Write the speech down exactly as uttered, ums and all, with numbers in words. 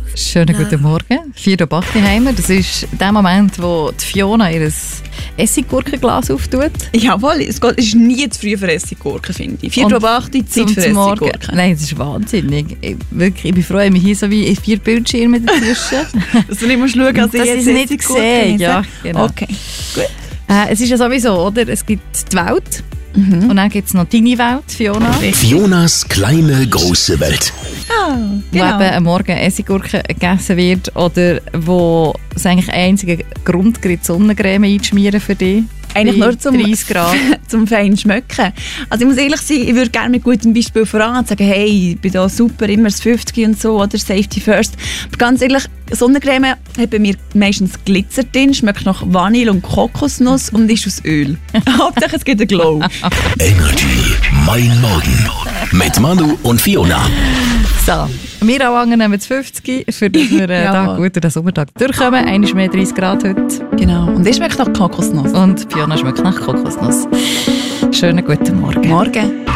Schönen Nein. guten Morgen. Vier Uhr Bachheimer. Das ist der Moment, wo die Fiona ihr Essiggurkenglas auftut. Jawohl, es geht- es ist nie zu früh für Essiggurken, finde ich. vier Uhr acht Zeit Zum- für zum Morgen. Essiggurken. Nein, das ist wahnsinnig. Ich, wirklich, ich bin froh, dass wir hier so wie vier Bildschirme dazwischen. Dass du nicht musst schauen, dass ich Dass jetzt ich es nicht Essiggurken sehe. esse. Ja, genau. Okay, gut. Äh, es ist ja sowieso, oder? Es gibt die Welt Mhm. und dann gibt es noch deine Welt, Fiona. Fionas kleine, große Welt. Ah, Wo genau. eben am Morgen Essiggurken gegessen wird oder wo es eigentlich ein einziger Grund gibt, Sonnencreme einzuschmieren für dich. Eigentlich bei nur zum, dreißig Grad. zum fein schmecken. Also ich muss ehrlich sein, ich würde gerne mit gutem Beispiel voran und sagen, hey, ich bin da super, immer das fünfzig und so, oder Safety First. Aber ganz ehrlich, Sonnencreme hat bei mir meistens Glitzer drin, schmeckt nach Vanille und Kokosnuss und ist aus Öl. Hauptsache es gibt einen Glow. Energy, mein Morgen. Mit Manu und Fiona. So, wir anfangen nehmen jetzt fünfzig, für dass wir äh, da Jawohl. gut durch den Sommertag durchkommen. Einmal mehr dreißig Grad heute. Genau. Und ich schmeckt nach Kokosnuss. Und Fiona schmeckt nach Kokosnuss. Schönen guten Morgen. Morgen.